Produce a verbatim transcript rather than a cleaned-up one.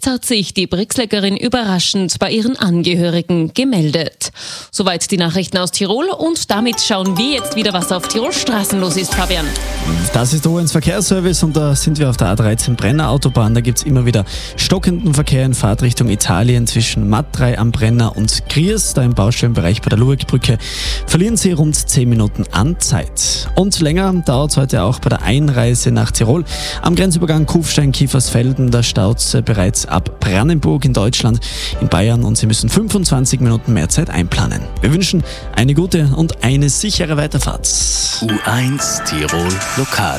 Jetzt hat sich die Brixleckerin überraschend bei ihren Angehörigen gemeldet. Soweit die Nachrichten aus Tirol und damit schauen wir jetzt wieder, was auf Tirols Straßen los ist, Fabian. Das ist der O eins Verkehrsservice und da sind wir auf der A dreizehn Brenner Autobahn. Da gibt es immer wieder stockenden Verkehr in Fahrtrichtung Italien zwischen Mattei am Brenner und Griers. Da im Baustellenbereich bei der Lueckbrücke verlieren Sie rund zehn Minuten an Zeit. Und länger dauert es heute auch bei der Einreise nach Tirol. Am Grenzübergang Kufstein-Kiefersfelden, da staut es bereits ab Brandenburg in Deutschland, in Bayern und Sie müssen fünfundzwanzig Minuten mehr Zeit einplanen. Wir wünschen eine gute und eine sichere Weiterfahrt. U eins Tirol Lokal.